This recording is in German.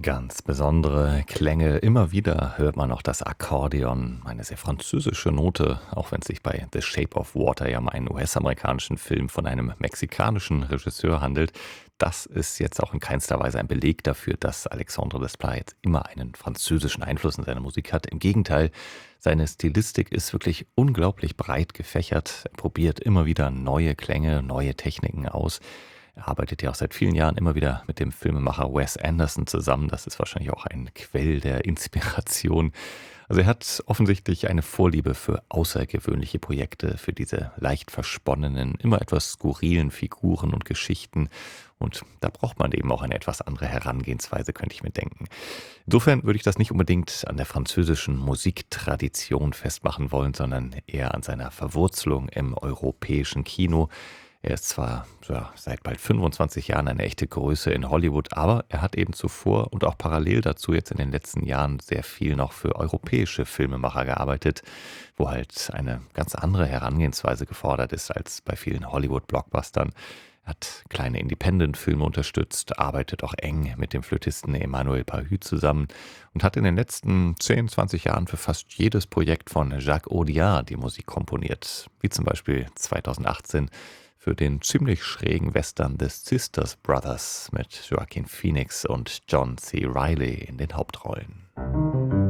Ganz besondere Klänge. Immer wieder hört man auch das Akkordeon, eine sehr französische Note, auch wenn es sich bei The Shape of Water ja um einen US-amerikanischen Film von einem mexikanischen Regisseur handelt. Das ist jetzt auch in keinster Weise ein Beleg dafür, dass Alexandre Desplat jetzt immer einen französischen Einfluss in seiner Musik hat. Im Gegenteil, seine Stilistik ist wirklich unglaublich breit gefächert. Er probiert immer wieder neue Klänge, neue Techniken aus. Er arbeitet ja auch seit vielen Jahren immer wieder mit dem Filmemacher Wes Anderson zusammen. Das ist wahrscheinlich auch ein Quell der Inspiration. Also er hat offensichtlich eine Vorliebe für außergewöhnliche Projekte, für diese leicht versponnenen, immer etwas skurrilen Figuren und Geschichten. Und da braucht man eben auch eine etwas andere Herangehensweise, könnte ich mir denken. Insofern würde ich das nicht unbedingt an der französischen Musiktradition festmachen wollen, sondern eher an seiner Verwurzelung im europäischen Kino. Er ist zwar ja, seit bald 25 Jahren eine echte Größe in Hollywood, aber er hat eben zuvor und auch parallel dazu jetzt in den letzten Jahren sehr viel noch für europäische Filmemacher gearbeitet, wo halt eine ganz andere Herangehensweise gefordert ist als bei vielen Hollywood-Blockbustern. Er hat kleine Independent-Filme unterstützt, arbeitet auch eng mit dem Flötisten Emmanuel Pahud zusammen und hat in den letzten 10, 20 Jahren für fast jedes Projekt von Jacques Audiard die Musik komponiert, wie zum Beispiel 2018 für den ziemlich schrägen Western des Sisters Brothers mit Joaquin Phoenix und John C. Reilly in den Hauptrollen.